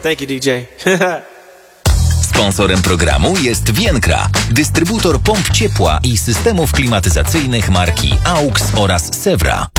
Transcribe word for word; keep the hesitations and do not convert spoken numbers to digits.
Thank you, D J. Sponsorem programu jest Vienkra, dystrybutor pomp ciepła i systemów klimatyzacyjnych marki A U X oraz Sewra.